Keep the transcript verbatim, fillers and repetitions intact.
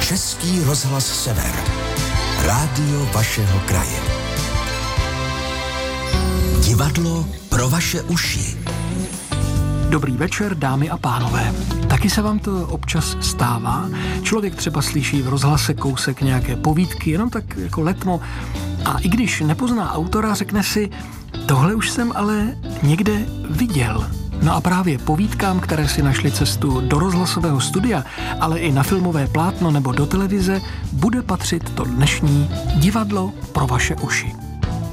Český rozhlas Sever. Rádio vašeho kraje. Divadlo pro vaše uši. Dobrý večer, dámy a pánové. Taky se vám to občas stává? Člověk třeba slyší v rozhlase kousek nějaké povídky, jenom tak jako letmo, a i když nepozná autora, řekne si, tohle už jsem ale někde viděl. No a právě povídkám, které si našly cestu do rozhlasového studia, ale i na filmové plátno nebo do televize, bude patřit to dnešní Divadlo pro vaše uši.